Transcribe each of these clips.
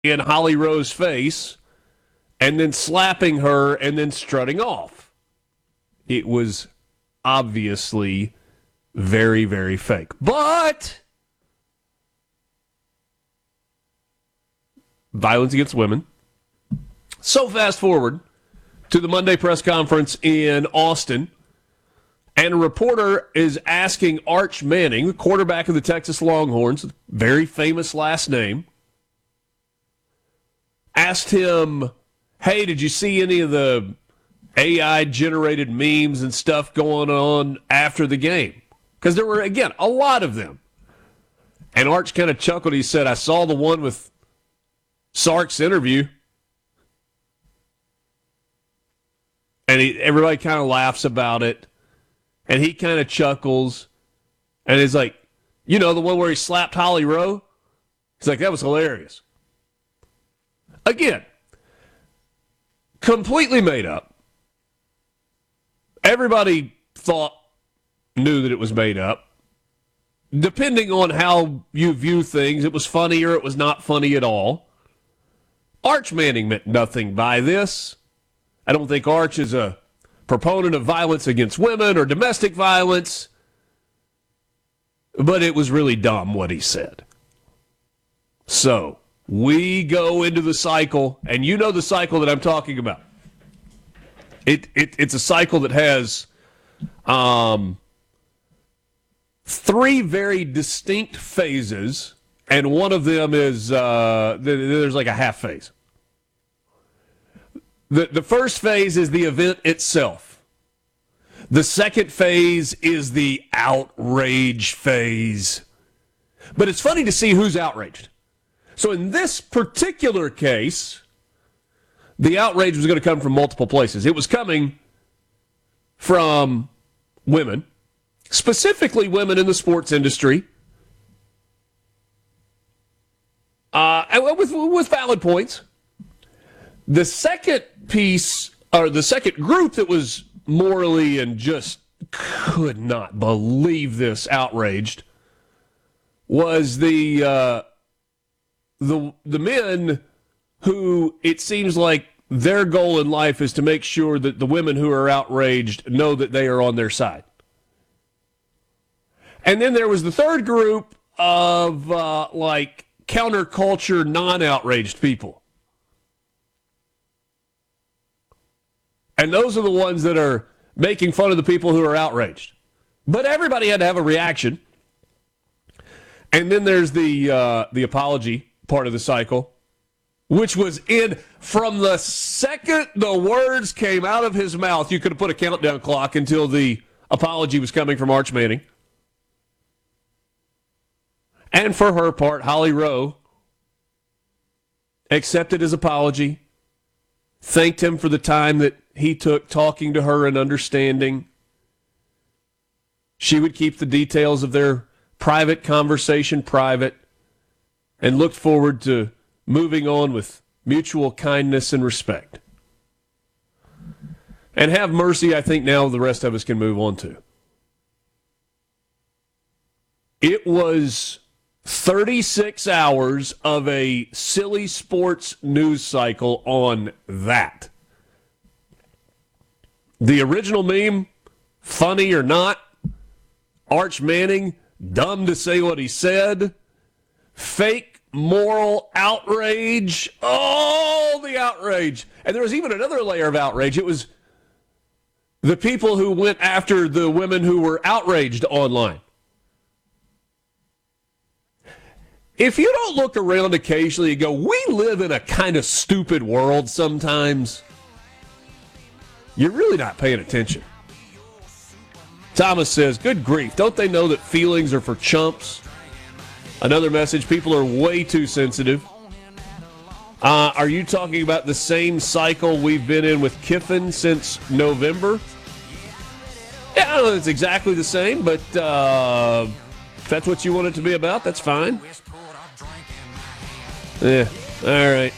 in Holly Rowe's face and then slapping her and then strutting off. It was obviously very, very fake. But violence against women. So fast forward to the Monday press conference in Austin, and a reporter is asking Arch Manning, the quarterback of the Texas Longhorns, very famous last name, asked him, hey, did you see any of the AI-generated memes and stuff going on after the game? Because there were, again, a lot of them. And Arch kind of chuckled. He said, I saw the one with Sark's interview. And everybody kind of laughs about it. And he kind of chuckles. And he's like, you know, the one where he slapped Holly Rowe? He's like, that was hilarious. Again, completely made up. Everybody knew that it was made up. Depending on how you view things, it was funny or it was not funny at all. Arch Manning meant nothing by this. I don't think Arch is a proponent of violence against women or domestic violence, but it was really dumb what he said. So, we go into the cycle, and you know the cycle that I'm talking about. It's a cycle that has three very distinct phases, and one of them is there's like a half phase. The first phase is the event itself. The second phase is the outrage phase. But it's funny to see who's outraged. So in this particular case, the outrage was going to come from multiple places. It was coming from women, specifically women in the sports industry, and with valid points. The second piece, or the second group that was morally and just could not believe this outraged, was the men who it seems like their goal in life is to make sure that the women who are outraged know that they are on their side. And then there was the third group of like counterculture, non-outraged people. And those are the ones that are making fun of the people who are outraged. But everybody had to have a reaction. And then there's the apology part of the cycle, which was in from the second the words came out of his mouth. You could have put a countdown clock until the apology was coming from Arch Manning. And for her part, Holly Rowe accepted his apology, thanked him for the time that he took talking to her and understanding. She would keep the details of their private conversation private and looked forward to moving on with mutual kindness and respect. And have mercy, I think now the rest of us can move on to. It was 36 hours of a silly sports news cycle on that. The original meme, funny or not, Arch Manning, dumb to say what he said, fake moral outrage, all the outrage. And there was even another layer of outrage. It was the people who went after the women who were outraged online. If you don't look around occasionally and go, we live in a kind of stupid world sometimes, you're really not paying attention. Thomas says, good grief, don't they know that feelings are for chumps? Another message, people are way too sensitive. Are you talking about the same cycle we've been in with Kiffin since November? Yeah, I don't know if it's exactly the same, but if that's what you want it to be about, that's fine. Yeah, all right.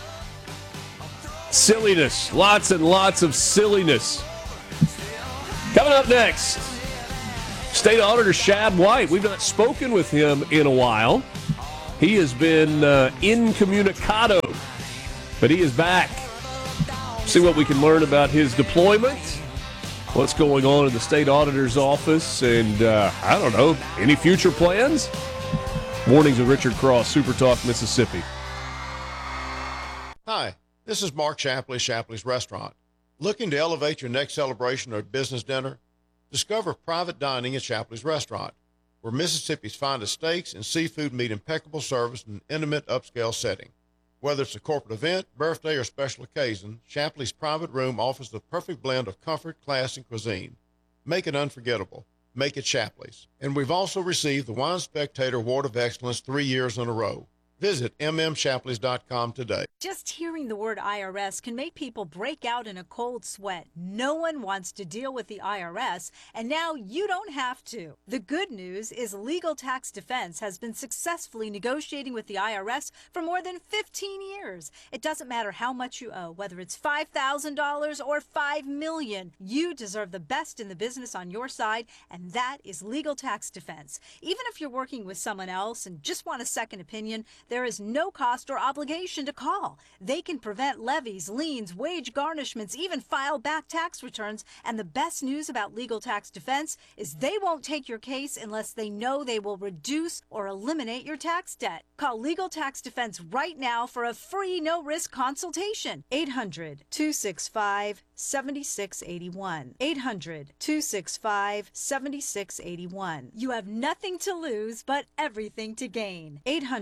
Silliness. Lots and lots of silliness. Coming up next, State Auditor Shad White. We've not spoken with him in a while. He has been incommunicado, but he is back. See what we can learn about his deployment, what's going on in the state auditor's office, and I don't know, any future plans? Mornings with Richard Cross, Super Talk, Mississippi. Hi, this is Mark Shapley, Shapley's Restaurant. Looking to elevate your next celebration or business dinner? Discover private dining at Shapley's Restaurant, where Mississippi's finest steaks and seafood meet impeccable service in an intimate, upscale setting. Whether it's a corporate event, birthday, or special occasion, Shapley's private room offers the perfect blend of comfort, class, and cuisine. Make it unforgettable. Make it Shapley's. And we've also received the Wine Spectator Award of Excellence 3 years in a row. Visit mmshapleys.com today. Just hearing the word IRS can make people break out in a cold sweat. No one wants to deal with the IRS, and now you don't have to. The good news is Legal Tax Defense has been successfully negotiating with the IRS for more than 15 years. It doesn't matter how much you owe, whether it's $5,000 or $5 million. You deserve the best in the business on your side, and that is Legal Tax Defense. Even if you're working with someone else and just want a second opinion, there is no cost or obligation to call. They can prevent levies, liens, wage garnishments, even file back tax returns. And the best news about Legal Tax Defense is they won't take your case unless they know they will reduce or eliminate your tax debt. Call Legal Tax Defense right now for a free no-risk consultation. 800-265-7681. 800-265-7681. You have nothing to lose but everything to gain.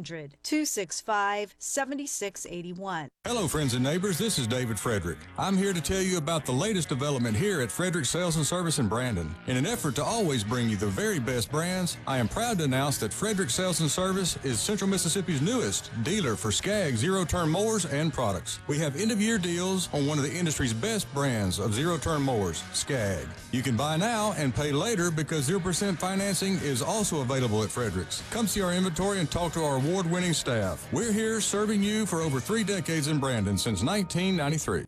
800-265-7681. Hello, friends and neighbors. This is David Frederick. I'm here to tell you about the latest development here at Frederick Sales and Service in Brandon. In an effort to always bring you the very best brands, I am proud to announce that Frederick Sales and Service is Central Mississippi's newest dealer for Skag zero-turn mowers and products. We have end-of-year deals on one of the industry's best brands of zero-turn mowers, Skag. You can buy now and pay later because 0% financing is also available at Frederick's. Come see our inventory and talk to our award-winning staff. We're here serving you for over 3 decades in Brandon since 1993.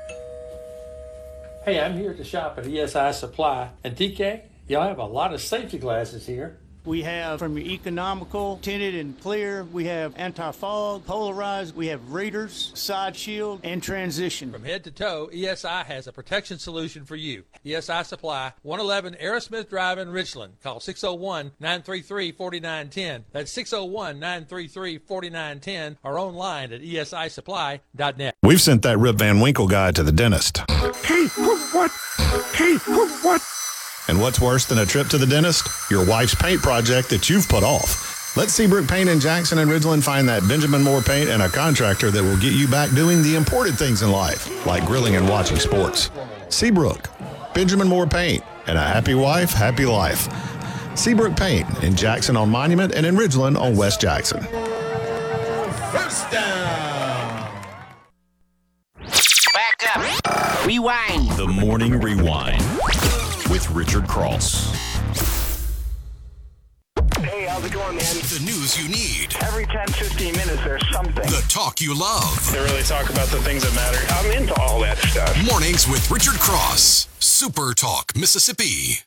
Hey, I'm here to shop at ESI Supply. And TK, y'all have a lot of safety glasses here. We have from your economical, tinted and clear. We have anti-fog, polarized. We have readers, side shield, and transition. From head to toe, ESI has a protection solution for you. ESI Supply, 111 Aerosmith Drive in Richland. Call 601-933-4910. That's 601-933-4910 or online at esisupply.net. We've sent that Rip Van Winkle guy to the dentist. Hey, what? Hey, what? And what's worse than a trip to the dentist? Your wife's paint project that you've put off. Let Seabrook Paint in Jackson and Ridgeland find that Benjamin Moore paint and a contractor that will get you back doing the important things in life, like grilling and watching sports. Seabrook, Benjamin Moore Paint, and a happy wife, happy life. Seabrook Paint in Jackson on Monument and in Ridgeland on West Jackson. First down. Back up. Rewind. The Morning Rewind with Richard Cross. Hey, how's it going, man? The news you need. Every 10, 15 minutes, there's something. The talk you love. They really talk about the things that matter. I'm into all that stuff. Mornings with Richard Cross. Super Talk, Mississippi.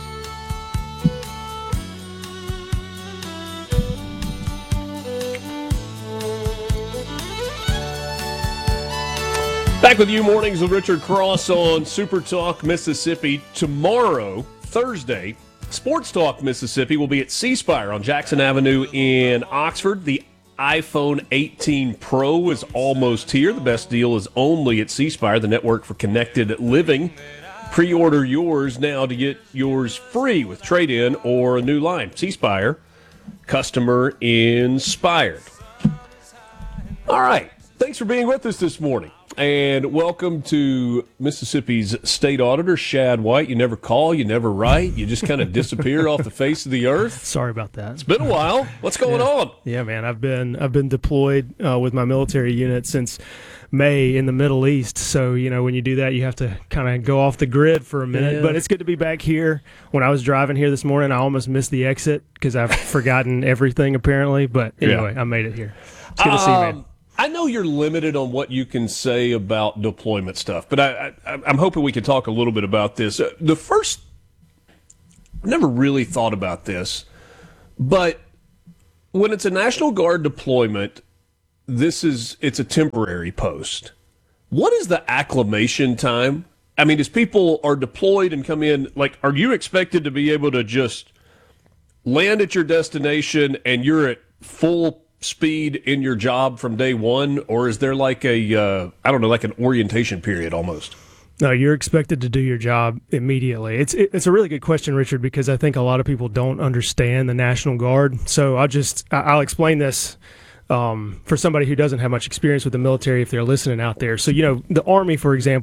Back with you, Mornings with Richard Cross on Super Talk Mississippi. Tomorrow, Thursday, Sports Talk Mississippi will be at C Spire on Jackson Avenue in Oxford. The iPhone 18 Pro is almost here. The best deal is only at C Spire, the network for connected living. Pre-order yours now to get yours free with trade-in or a new line. C Spire, customer inspired. All right. Thanks for being with us this morning. And welcome to Mississippi's state auditor, Shad White. You never call, you never write, you just kind of disappear off the face of the earth. Sorry about that. It's been a while. What's going on? Yeah, man, I've been deployed with my military unit since May in the Middle East. So, you know, when you do that, you have to kind of go off the grid for a minute. Yeah. But it's good to be back here. When I was driving here this morning, I almost missed the exit because I've forgotten everything apparently. But anyway, I made it here. It's good to see you, man. I know you're limited on what you can say about deployment stuff, but I'm hoping we can talk a little bit about this. I never really thought about this, but when it's a National Guard deployment, it's a temporary post. What is the acclimation time? I mean, as people are deployed and come in, like, are you expected to be able to just land at your destination and you're at full speed in your job from day one? Or is there like like an orientation period almost? No, you're expected to do your job immediately. It's a really good question, Richard, because I think a lot of people don't understand the National Guard. So I'll explain this for somebody who doesn't have much experience with the military if they're listening out there. So, the Army, for example,